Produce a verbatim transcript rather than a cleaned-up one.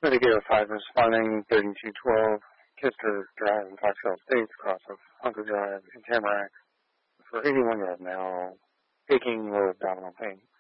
Mitigator five responding, thirty-two twelve, Kister Drive in Foxville Estates, across of Hunker Drive in Tamarack, for eighty-one year old male, taking low abdominal pain.